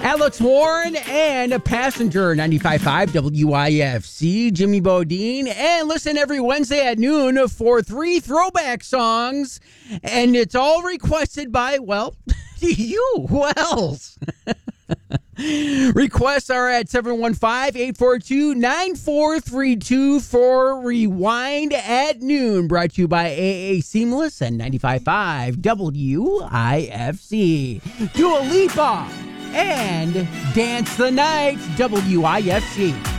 Alex Warren and a Passenger, 95.5 WIFC, Jimmy Bodine. And listen every Wednesday at noon for 3 throwback songs. And it's all requested by, well, you. Who else? Requests are at 715-842-9432 for Rewind at Noon. Brought to you by AA Seamless and 95.5 WIFC. Dua Lipa and Dance the Night, WIFC.